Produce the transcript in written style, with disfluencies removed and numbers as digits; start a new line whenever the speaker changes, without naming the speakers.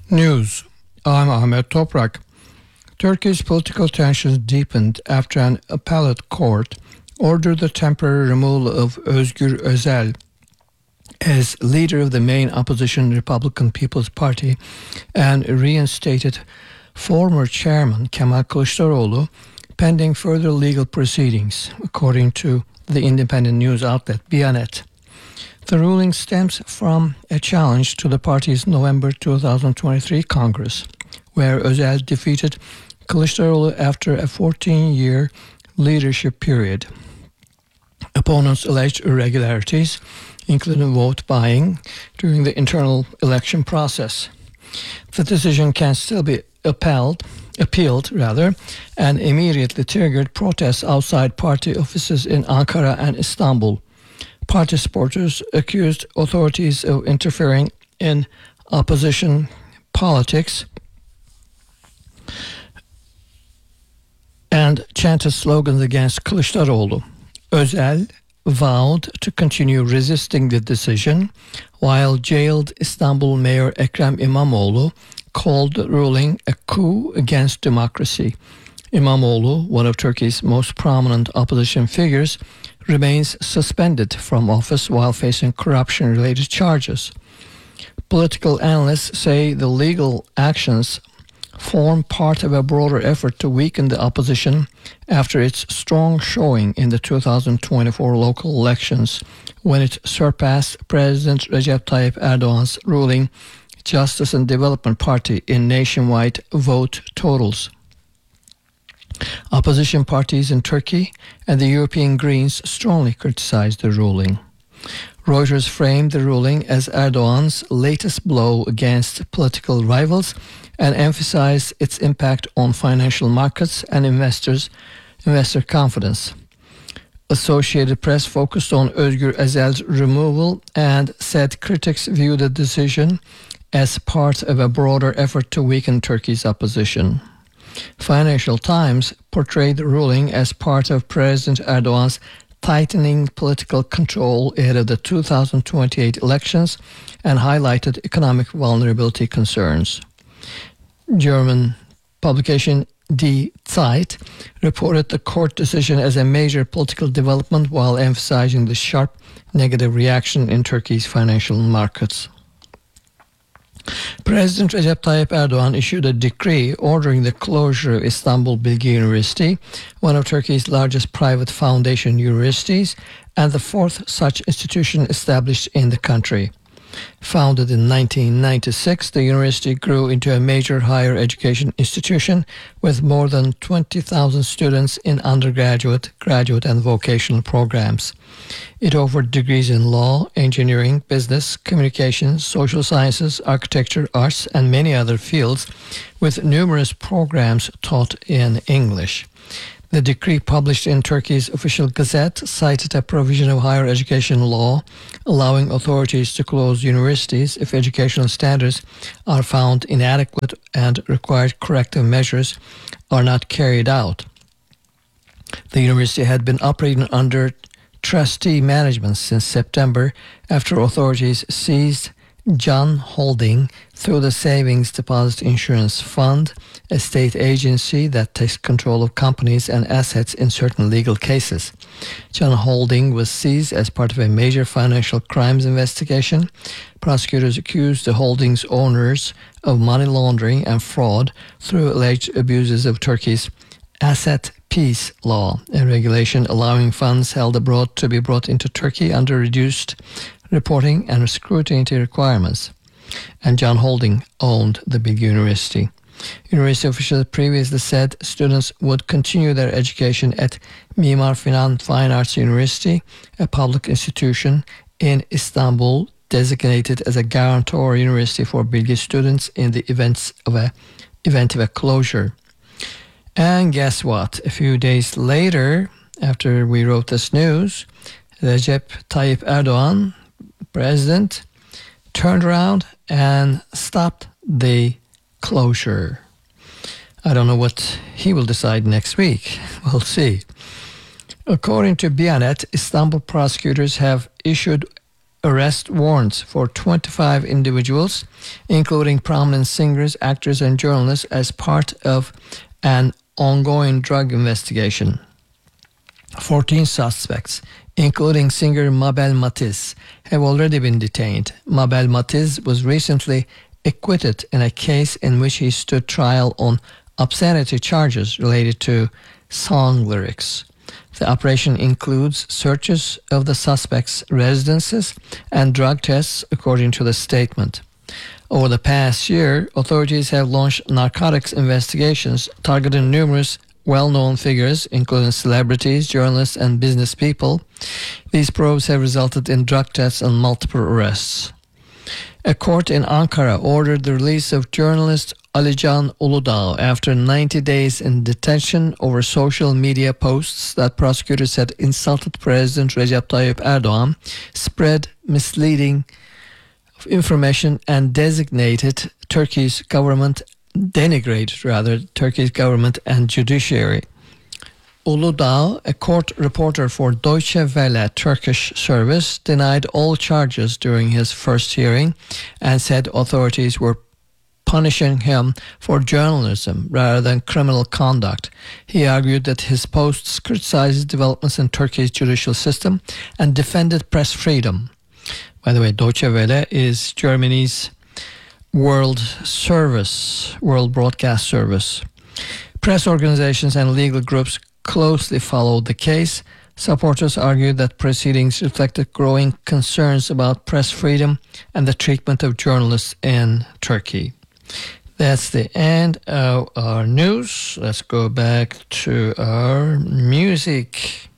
News. I'm Ahmet Toprak. Turkey's political tensions deepened after an appellate court ordered the temporary removal of Özgür Özel as leader of the main opposition Republican People's Party and reinstated former chairman Kemal Kılıçdaroğlu pending further legal proceedings, according to the independent news outlet Bianet. The ruling stems from a challenge to the party's November 2023 Congress, where Özel defeated Kılıçdaroğlu after a 14-year leadership period. Opponents alleged irregularities, including vote buying, during the internal election process. The decision can still be appealed, and immediately triggered protests outside party offices in Ankara and Istanbul. Party supporters accused authorities of interfering in opposition politics and chanted slogans against Kılıçdaroğlu. Özel vowed to continue resisting the decision, while jailed Istanbul Mayor Ekrem İmamoğlu called the ruling a coup against democracy. İmamoğlu, one of Turkey's most prominent opposition figures, remains suspended from office while facing corruption-related charges. Political analysts say the legal actions form part of a broader effort to weaken the opposition after its strong showing in the 2024 local elections, when it surpassed President Recep Tayyip Erdogan's ruling Justice and Development Party in nationwide vote totals. Opposition parties in Turkey and the European Greens strongly criticized the ruling. Reuters framed the ruling as Erdogan's latest blow against political rivals and emphasized its impact on financial markets and investor confidence. Associated Press focused on Özgür Özel's removal and said critics view the decision as part of a broader effort to weaken Turkey's opposition. Financial Times portrayed the ruling as part of President Erdogan's tightening political control ahead of the 2028 elections and highlighted economic vulnerability concerns. German publication Die Zeit reported the court decision as a major political development while emphasizing the sharp negative reaction in Turkey's financial markets. President Recep Tayyip Erdogan issued a decree ordering the closure of Istanbul Bilgi University, one of Turkey's largest private foundation universities, and the fourth such institution established in the country. Founded in 1996, the university grew into a major higher education institution with more than 20,000 students in undergraduate, graduate, and vocational programs. It offered degrees in law, engineering, business, communications, social sciences, architecture, arts, and many other fields, with numerous programs taught in English. The decree published in Turkey's official gazette cited a provision of higher education law allowing authorities to close universities if educational standards are found inadequate and required corrective measures are not carried out. The university had been operating under trustee management since September after authorities seized Can Holding through the Savings Deposit Insurance Fund, a state agency that takes control of companies and assets in certain legal cases. Can Holding was seized as part of a major financial crimes investigation. Prosecutors accused the holding's owners of money laundering and fraud through alleged abuses of Turkey's asset peace law, a regulation allowing funds held abroad to be brought into Turkey under reduced reporting and scrutiny requirements. And Can Holding owned the big university. University officials previously said students would continue their education at Mimar Sinan Fine Arts University, a public institution in Istanbul designated as a guarantor university for Bilgi students in the event of a closure. And guess what? A few days later, after we wrote this news, Recep Tayyip Erdogan, president, turned around and stopped the closure. I don't know what he will decide next week. We'll see. According to Bianet, Istanbul prosecutors have issued arrest warrants for 25 individuals, including prominent singers, actors, and journalists, as part of an ongoing drug investigation. 14 suspects, including singer Mabel Matiz, have already been detained. Mabel Matiz was recently acquitted in a case in which he stood trial on obscenity charges related to song lyrics. The operation includes searches of the suspects' residences and drug tests, according to the statement. Over the past year, authorities have launched narcotics investigations targeting numerous well-known figures, including celebrities, journalists, and business people. These probes have resulted in drug tests and multiple arrests. A court in Ankara ordered the release of journalist Alican Uludağ after 90 days in detention over social media posts that prosecutors said insulted President Recep Tayyip Erdogan, spread misleading information, and denigrated Turkey's government and judiciary. Uludağ, a court reporter for Deutsche Welle Turkish service, denied all charges during his first hearing and said authorities were punishing him for journalism rather than criminal conduct. He argued that his posts criticized developments in Turkey's judicial system and defended press freedom. By the way, Deutsche Welle is Germany's world broadcast service. Press organizations and legal groups closely followed the case. Supporters argued that proceedings reflected growing concerns about press freedom and the treatment of journalists in Turkey. That's the end of our news. Let's go back to our music.